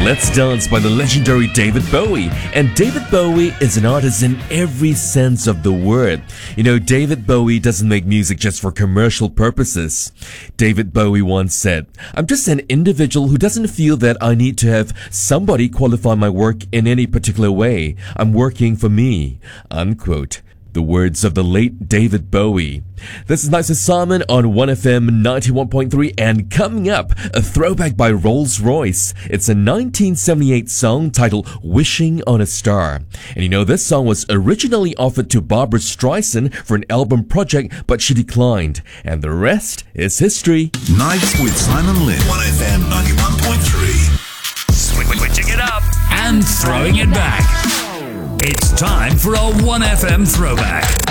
Let's Dance by the legendary David Bowie. And David Bowie is an artist in every sense of the word. You know, David Bowie doesn't make music just for commercial purposes. David Bowie once said, "I'm just an individual who doesn't feel that I need to have somebody qualify my work in any particular way. I'm working for me." Unquote. The words of the late David Bowie. This is Nights with Simon on 1FM 91.3, and coming up, a throwback by Rolls-Royce. It's a 1978 song titled Wishing on a Star. And you know, this song was originally offered to Barbra Streisand for an album project, but she declined. And the rest is history. Nights with Simon Lynn. 1FM 91.3. Switching it up and throwing it back. It's time for a 1FM throwback.